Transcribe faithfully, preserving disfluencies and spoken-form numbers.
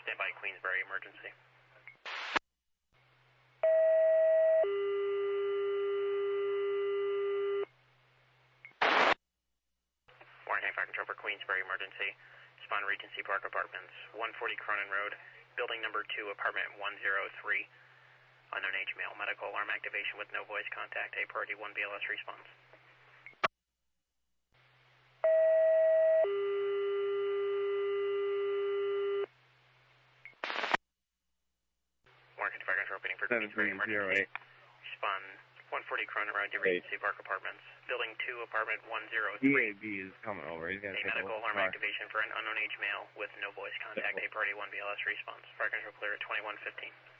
Stand by, Queensbury, emergency. Warning, fire control for Queensbury, emergency. Respond Regency Park Apartments, one forty Cronin Road, building number two, apartment one oh three. Unknown age male, medical alarm activation with no voice contact, a priority one B L S response. Warning, fire control opening for Queensbury, emergency. Respond one forty Cronin Road to Regency Park Apartments, building two, apartment one oh three. D A B is coming over. He's gonna a take medical a alarm car. activation for an unknown age male with no voice contact, a priority one B L S response. Fire control clear at twenty-one fifteen.